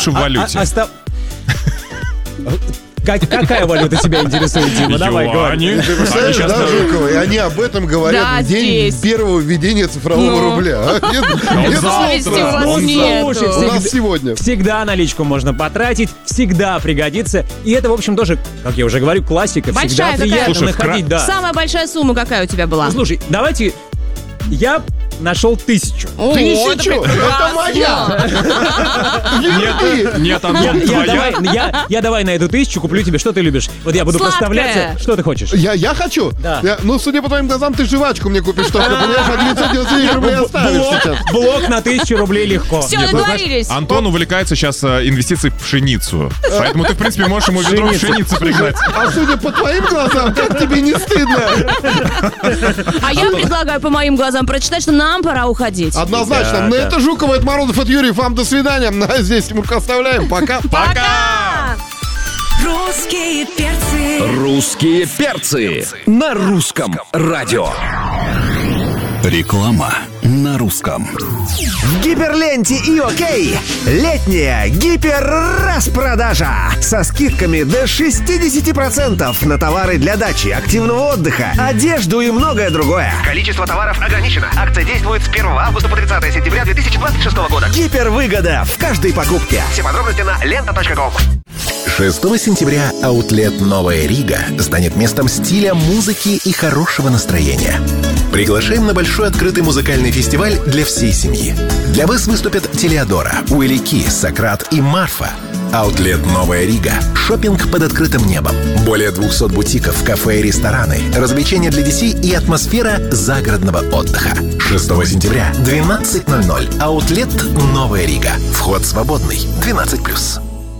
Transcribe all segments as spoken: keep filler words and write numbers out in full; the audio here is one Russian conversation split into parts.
лучше в валюте. А, а, остав... Как, какая валюта тебя интересует, Дима? Давай, говори. Ты представляешь, да, Жукова? И они об этом говорят Да, в день здесь. первого введения цифрового Ну. рубля. А? Нет, нет, Совести у вас Он нету. слушай, у всегда- нас сегодня. Всегда наличку можно потратить, всегда пригодится. И это, в общем, тоже, как я уже говорю, классика. Большая Всегда какая? приятно Слушай, в находить, да. Самая большая сумма какая у тебя была? Ну, слушай, давайте... Я нашел тысячу. О, Тысячу? это прекрасно. Это моя! Нет, нет, Я, Антон, я твоя. давай, я, я давай на эту тысячу куплю тебе, что ты любишь. Вот я буду Сладкое. проставляться. Что ты хочешь? Я, я хочу? Да. Я- ну, судя по твоим глазам, ты жвачку мне купишь только, понимаешь, а девятьсот девяносто девять рублей оставишь Блок, сейчас. блок на тысячу рублей легко. Все, Нет, ну, знаешь, договорились. Антон увлекается сейчас э, инвестицией в пшеницу. Поэтому ты, в принципе, можешь ему ведро Пшеницу. пшеницы пригнать. А судя по твоим глазам, как тебе не стыдно? А я предлагаю по моим глазам прочитать, что нам пора уходить. Однозначно. Да, Ну, да. это Жукова, это Морозов, это Юрий. Вам до свидания. А здесь мы оставляем. Пока. Пока! Русские перцы. Русские перцы на русском радио. Реклама на русском. В Гиперленте и ОК летняя гиперраспродажа со скидками до шестьдесят процентов на товары для дачи, активного отдыха, одежду и многое другое. Количество товаров ограничено. Акция действует с первого августа по тридцатое сентября две тысячи двадцать шестого года. Гипервыгода в каждой покупке. Все подробности на лента точка ком. шестого сентября аутлет «Новая Рига» станет местом стиля, музыки и хорошего настроения. Приглашаем на большой открытый музыкальный фестиваль для всей семьи. Для вас выступят Телеодора, Уилли Ки, Сократ и Марфа. Аутлет «Новая Рига» – шопинг под открытым небом. Более двухсот бутиков, кафе и рестораны, развлечения для детей и атмосфера загородного отдыха. шестого сентября, двенадцать ноль ноль. Аутлет «Новая Рига». Вход свободный. двенадцать плюс.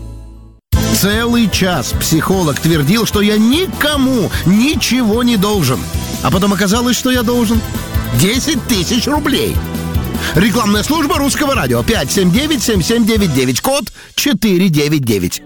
Целый час психолог твердил, что я никому ничего не должен. А потом оказалось, что я должен десять тысяч рублей. Рекламная служба Русского радио. пять семь девять семь семь девять девять. Код четыре девять девять.